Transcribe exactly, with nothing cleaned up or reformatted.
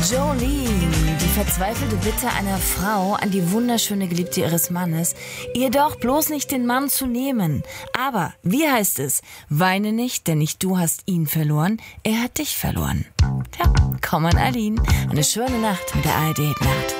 Jolene, die verzweifelte Bitte einer Frau an die wunderschöne Geliebte ihres Mannes, ihr doch bloß nicht den Mann zu nehmen. Aber, wie heißt es? Weine nicht, denn nicht du hast ihn verloren, er hat dich verloren. Tja, komm an Aline. Eine schöne Nacht mit der A R D Nacht.